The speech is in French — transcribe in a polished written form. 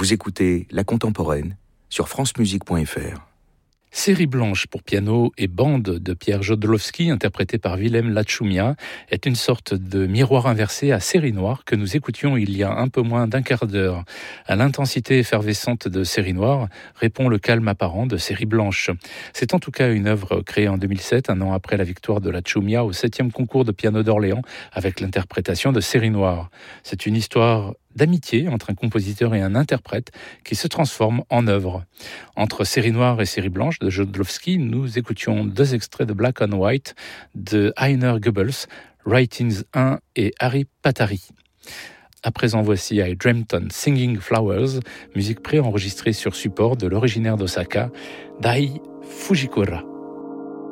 Vous écoutez La Contemporaine sur francemusique.fr. Série blanche pour piano et bande de Pierre Jodlowski, interprétée par Willem Lachumia, est une sorte de miroir inversé à Série noire que nous écoutions il y a un peu moins d'un quart d'heure. À l'intensité effervescente de Série noire répond le calme apparent de Série blanche. C'est en tout cas une œuvre créée en 2007, un an après la victoire de Lachumia au 7e concours de piano d'Orléans avec l'interprétation de Série noire. C'est une histoire d'amitié entre un compositeur et un interprète qui se transforme en œuvre. Entre Série noire et Série blanche de Jodlowski, nous écoutions 2 extraits de Black on White de Heiner Goebbels, Writings 1 et Harry Patari. À présent, voici I Dreamt on Singing Flowers, musique préenregistrée sur support de l'originaire d'Osaka, Dai Fujikura.